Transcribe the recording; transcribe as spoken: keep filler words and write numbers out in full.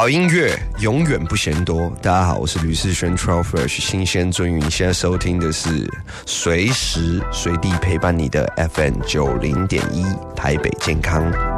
好音乐永远不嫌多。大家好，我是吕世轩 Troll Fresh 新鲜鳟鱼。你现在收听的是随时随地陪伴你的 F M 九零点一台北健康。